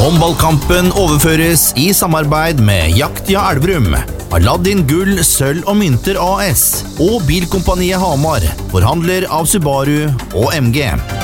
Håndballkampen overføres i samarbeid med Jaktia Elverum, Aladdin Gull, Sølv og Mynter AS og Bilkompaniet Hamar, forhandler av Subaru og MG.